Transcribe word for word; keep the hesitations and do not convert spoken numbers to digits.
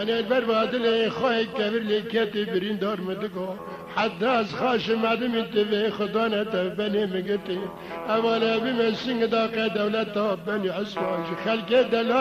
أنا البرباد اللي خايف كبر لي كاتب برين دار مدقو حتى از خاش مدم انتبه خدانة تبني مقتي أولا بمسنگ داقة دولة تابني عسواج خلق دلال